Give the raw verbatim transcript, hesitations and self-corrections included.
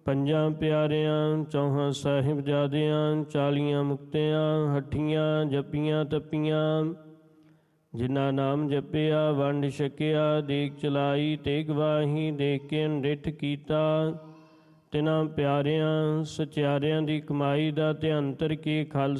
ਪੰਜਾਂ ਪਿਆਰਿਆਂ, ਚੌਹਾਂ ਸਾਹਿਬਜ਼ਾਦਿਆਂ, ਚਾਲੀਆਂ ਮੁਕਤਿਆਂ, ਹੱਠੀਆਂ ਜਪੀਆਂ ਤਪੀਆਂ। ਜਿਨ੍ਹਾਂ ਨਾਮ ਜਪਿਆ ਵੰਡ ਛਕਿਆ, ਦੇਗ ਚਲਾਈ ਤੇ ਗਵਾਹੀ, ਦੇਖ ਕੇ ਅਨਿਠ ਕੀਤਾ। ਤਿਨਾਂ ਪਿਆਰਿਆਂ ਸਚਿਆਰਿਆਂ ਦੀ ਕਮਾਈ ਦਾ ਧਿਆਨ ਧਰ ਕੇ ਖਾਲਸਾ